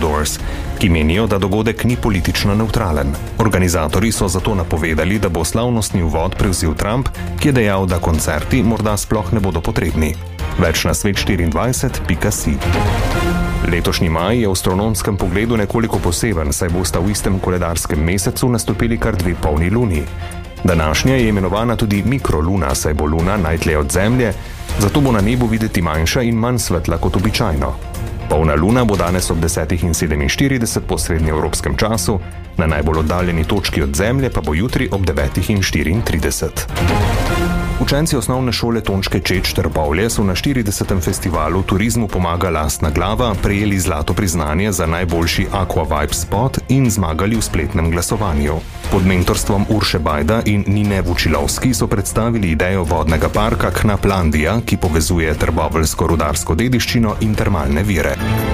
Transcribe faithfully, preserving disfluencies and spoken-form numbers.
Outdoors, ki menijo, da dogodek ni politično nevtralen. Organizatorji so zato napovedali, da bo slavnostni uvod prevzel Trump, ki je dejal, da koncerti morda sploh ne bodo potrebni. Več na svet štiriindvajset pika si. Letošnji maj je v astronomskem pogledu nekoliko poseben, saj bosta v istem koledarskem mesecu nastopili kar dve polni luni. Današnja je imenovana tudi mikroluna, saj bo luna najdlje od Zemlje, zato bo na nebu videti manjša in manj svetla kot običajno. Polna luna bo danes ob desetih in sedeminštirideset po srednjeevropskem času, na najbolj oddaljeni točki od Zemlje pa bo jutri ob devetih in štiriintrideset. Učenci osnovne šole Tončke Čeč Trbovlje so na štiridesetem festivalu Turizmu pomaga lastna glava prejeli zlato priznanje za najboljši Aqua Vibe spot in zmagali v spletnem glasovanju. Pod mentorstvom Urše Bajda in Nine Vučilovski so predstavili idejo vodnega parka Knaplandija, ki povezuje trboveljsko rudarsko dediščino in termalne vire.